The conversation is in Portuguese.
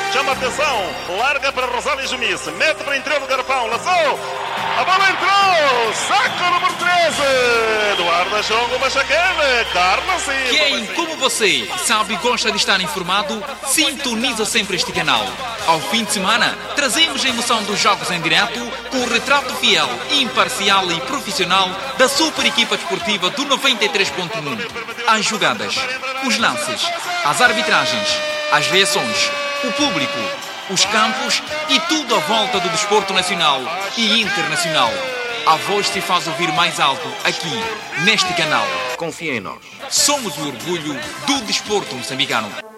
chama a atenção, larga para Rosália Jumice, mete para o interior do garrafão, lançou, a bola entrou, saca o número 13, Eduardo Chongo Machaquele, Carlos Silva. Quem, como você, sabe e gosta de estar informado, sintoniza sempre este canal. Ao fim de semana, trazemos a emoção dos jogos em direto com o retrato fiel, imparcial e profissional da super equipa desportiva do 93.1. As jogadas, os lances, as arbitragens, as reações, o público, os campos e tudo à volta do desporto nacional e internacional. A voz se faz ouvir mais alto aqui, neste canal. Confia em nós. Somos o orgulho do desporto moçambicano.